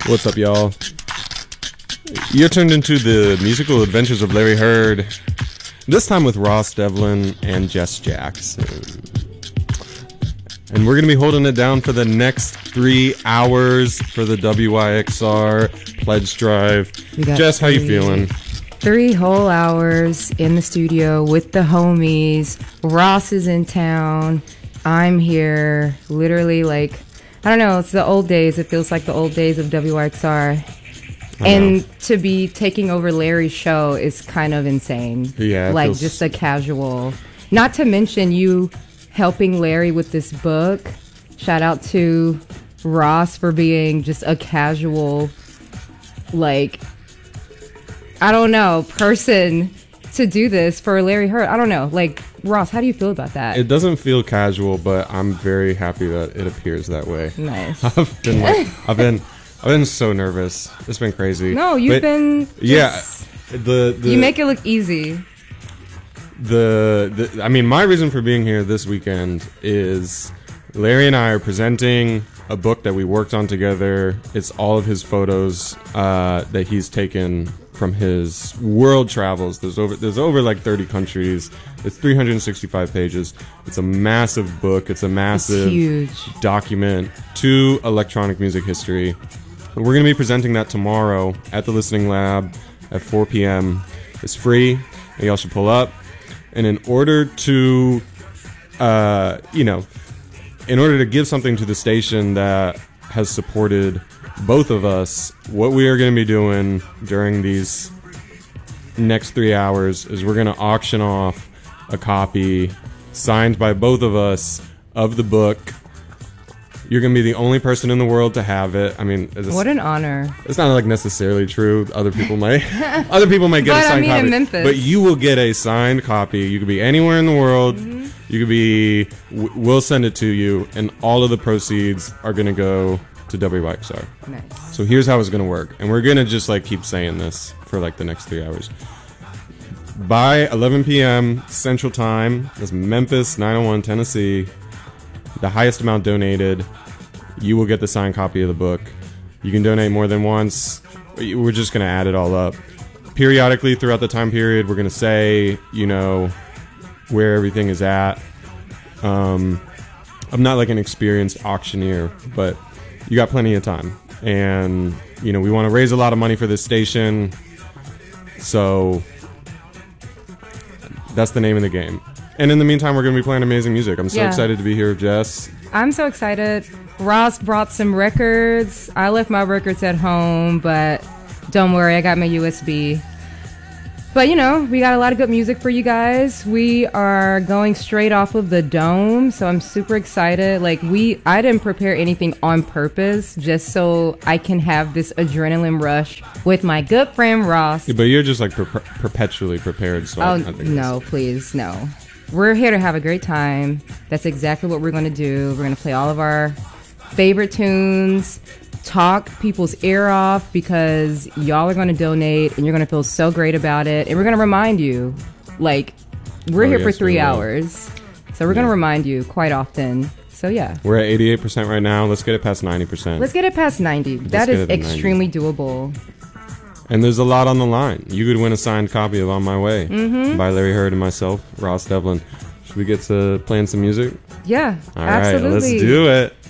What's up, y'all? You're tuned into the musical adventures of Larry Heard. This time with Ross Devlin and Jess Jackson. And we're going to be holding it down for the next 3 hours for the WYXR Pledge Drive. Jess, how you feeling? 3 whole hours in the studio with the homies. Ross is in town. I'm here. Literally, like, I don't know, it's the old days. It feels like the old days of WYXR. And to be taking over Larry's show is kind of insane. Yeah. Like, just a casual. Not to mention you helping Larry with this book. Shout out to Ross for being just a casual, like, I don't know, person to do this for Larry Heard. I don't know. Like, Ross, how do you feel about that? It doesn't feel casual, but I'm very happy that it appears that way. Nice. I've been so nervous. It's been crazy. No, you've been you make it look easy. I mean, my reason for being here this weekend is Larry and I are presenting a book that we worked on together. It's all of his photos that he's taken from his world travels. There's over like 30 countries. It's 365 pages. It's a massive book. It's a massive huge document to electronic music history. We're going to be presenting that tomorrow at the Listening Lab at 4 p.m. It's free, and y'all should pull up. And in order to, in order to give something to the station that has supported both of us, what we are going to be doing during these next 3 hours is we're going to auction off a copy signed by both of us of the book. You're going to be the only person in the world to have it. I mean, what an honor. It's not like necessarily true. Other people might get a signed copy. In Memphis. But you will get a signed copy. You could be anywhere in the world. Mm-hmm. You could be, we'll send it to you, and all of the proceeds are going to go to WYXR. Nice. So here's how it's going to work. And we're going to just like keep saying this for like the next 3 hours. By 11 p.m. Central Time, that's Memphis, 901 Tennessee, the highest amount donated, you will get the signed copy of the book. You can donate more than once. We're just going to add it all up. Periodically throughout the time period, we're going to say, where everything is at. I'm not like an experienced auctioneer, but you got plenty of time. And, we want to raise a lot of money for this station. So that's the name of the game. And in the meantime, we're going to be playing amazing music. I'm so excited to be here with Jess. I'm so excited. Ross brought some records. I left my records at home, but don't worry, I got my USB. But, we got a lot of good music for you guys. We are going straight off of the Dome, so I'm super excited. Like, I didn't prepare anything on purpose just so I can have this adrenaline rush with my good friend Ross. Yeah, but you're just, like, perpetually prepared. So no, please, no. We're here to have a great time. That's exactly what we're going to do. We're going to play all of our favorite tunes, talk people's ear off because y'all are going to donate and you're going to feel so great about it. And we're going to remind you, like, we're here for 3 hours. So we're going to remind you quite often. So, yeah. We're at 88% right now. Let's get it past 90%. Let's get it past 90. That is extremely doable. And there's a lot on the line. You could win a signed copy of On My Way by Larry Heard and myself, Ross Devlin. Should we get to playing some music? Yeah, All absolutely. right, let's do it.